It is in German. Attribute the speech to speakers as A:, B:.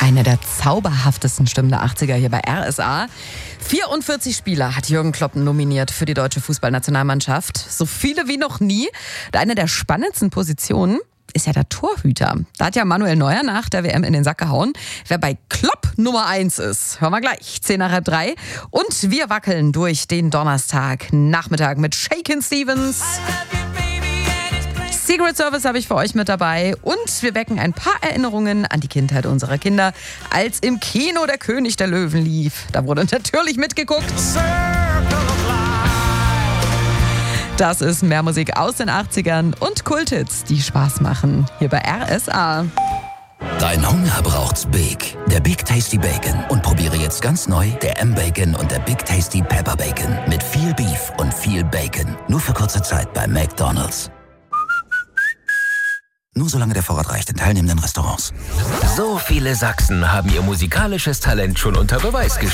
A: Eine der zauberhaftesten Stimmen der 80er hier bei RSA. 44 Spieler hat Jürgen Klopp nominiert für die deutsche Fußballnationalmannschaft. So viele wie noch nie. Eine der spannendsten Positionen ist ja der Torhüter. Da hat ja Manuel Neuer nach der WM in den Sack gehauen. Wer bei Klopp Nummer 1 ist, hören wir gleich. 2:10. Und wir wackeln durch den Donnerstagnachmittag mit Shakin' Stevens. Secret Service habe ich für euch mit dabei und wir wecken ein paar Erinnerungen an die Kindheit unserer Kinder, als im Kino der König der Löwen lief. Da wurde natürlich mitgeguckt. Das ist mehr Musik aus den 80ern und Kulthits, die Spaß machen. Hier bei RSA.
B: Dein Hunger braucht's Big. Der Big Tasty Bacon. Und probiere jetzt ganz neu der M-Bacon und der Big Tasty Pepper Bacon. Mit viel Beef und viel Bacon. Nur für kurze Zeit bei McDonald's. Nur solange der Vorrat reicht in teilnehmenden Restaurants.
C: So viele Sachsen haben ihr musikalisches Talent schon unter Beweis gestellt.